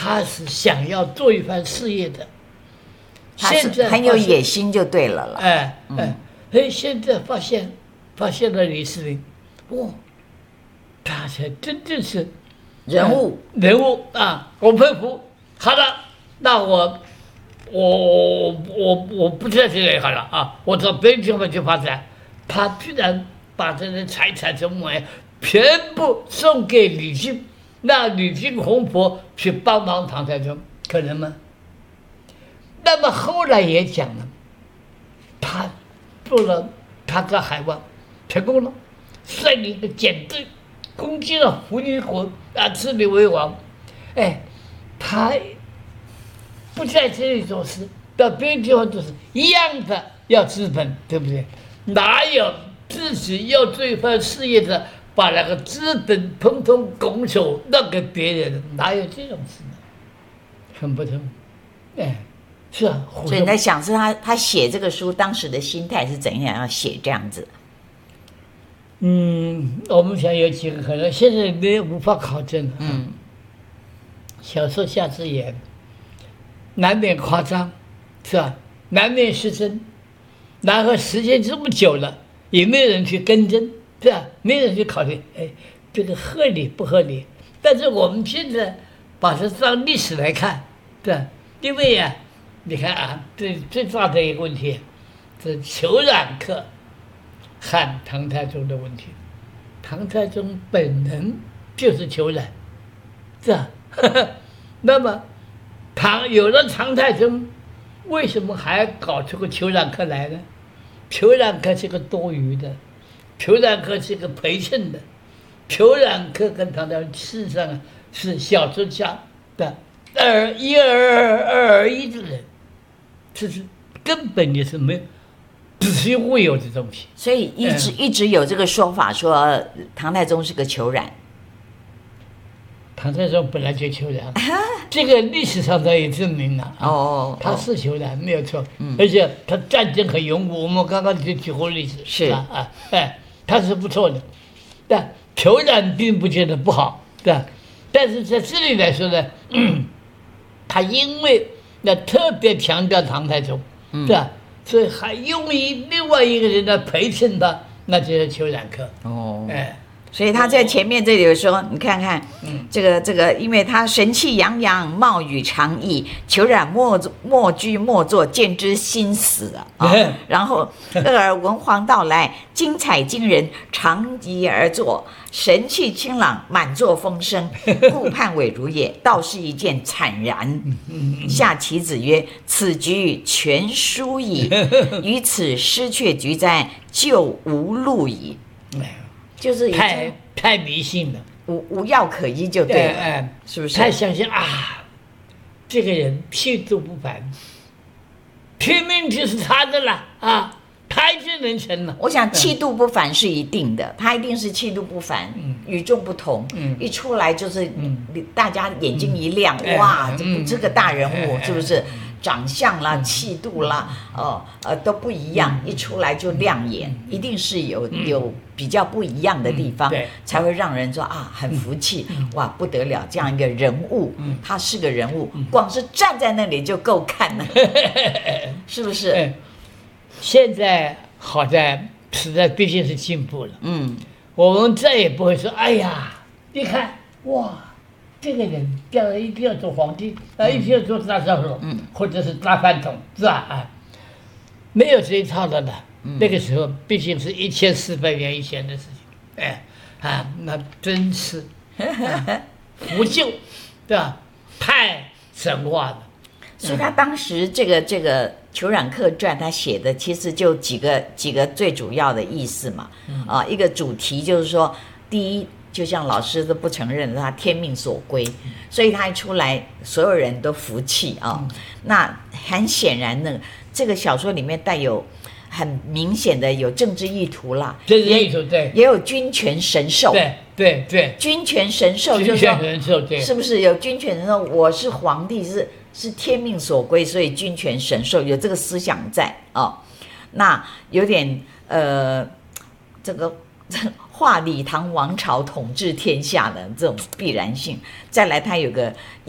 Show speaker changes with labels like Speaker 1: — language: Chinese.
Speaker 1: 他是想要做一番事业的，
Speaker 2: 他是很有野心就对了了。
Speaker 1: 现在发现了李世民，他才真正是
Speaker 2: 人物
Speaker 1: 啊！我佩服。好了，那我不在这里好了啊！我到别的地方去发展。他居然把这些财产什么全部送给李靖，让李靖红婆去帮忙唐太宗，可能吗？那么后来也讲了，他做了，他在海外成功了，率领一个舰队攻击了伏羲国啊，自立为王。他不在这里做事，到别的地方做事一样的要资本，对不对？哪有自己要做一番事业的，把那个资本统统拱手让给别人？哪有这种事呢？很不同。是啊。
Speaker 2: 所以你在想是他写这个书当时的心态是怎样，要写这样子？
Speaker 1: 我们想有几个可能，现在也无法考证。小说下之言，难免夸张，是吧？难免失真。然后时间这么久了，也没有人去更正，是吧？没有人去考虑，这个合理不合理？但是我们现在把它当历史来看，对吧？因为你看啊，最大的一个问题，是裘冉克和唐太宗的问题。唐太宗本人就是裘冉，是吧？那么有了唐太宗，为什么还搞出个裘冉克来呢？裘冉克是个多余的，裘冉克是个陪衬的，裘冉克跟唐太宗事实上是小说家的一而一的人，这是根本就是没有子虚乌有的东西。
Speaker 2: 所以一直有这个说法，说唐太宗是个裘冉。
Speaker 1: 唐太宗本来就裘冉，这个历史上他也证明了。他是裘冉没有错，而且他战争很勇武。我们刚刚就举过例子，
Speaker 2: 是
Speaker 1: 他是不错的，但裘冉并不觉得不好，对吧？但是在这里来说呢，他因为特别强调唐太宗，对吧？所以还用另外一个人来陪衬他，那就是裘冉克。
Speaker 2: 所以他在前面这里有说，你看看，这个，因为他神气洋洋，貌与常异，裘冉莫居莫坐，见之心死然后俄尔文皇到来，精彩惊人，长揖而坐，神气清朗，满座风生，顾盼炜如也。道是一见惨然。下棋子曰：“此局全输矣，于此失却局哉，就无路矣。”就是
Speaker 1: 太迷信了，
Speaker 2: 无药可医就对了，是不是？
Speaker 1: 太相信这个人气度不凡，天命就是他的了他就能成了。
Speaker 2: 我想气度不凡是一定的，他一定是气度不凡，与众不同。一出来就是大家眼睛一亮，哇，这个大人物是不是？长相啦、气度啦，都不一样，一出来就亮眼，一定是有比较不一样的地方，才会让人说很服气，哇，不得了，这样一个人物，他是个人物，光是站在那里就够看了，是不是？
Speaker 1: 现在好在时代毕竟是进步了，我们再也不会说，哎呀，你看，哇。这个人将来一定要做皇帝一定要做大少数，或者是大饭桶，是吧？没有这一套的了。那个时候毕竟是1400年以前的事情，那真是腐旧，对吧？太神话了。
Speaker 2: 所以他当时这个《裘冉克传》他写的其实就几个最主要的意思嘛，一个主题就是说，第一。就像老师都不承认他天命所归，所以他一出来，所有人都服气那很显然呢，这个小说里面带有很明显的有政治意图啦，
Speaker 1: 政治意图对，
Speaker 2: 也有君权神授，
Speaker 1: 对，
Speaker 2: 君权神授就是说，是不是有君权神授？我是皇帝，是天命所归，所以君权神授有这个思想在那有点这个。化李唐王朝统治天下的这种必然性，再来它有个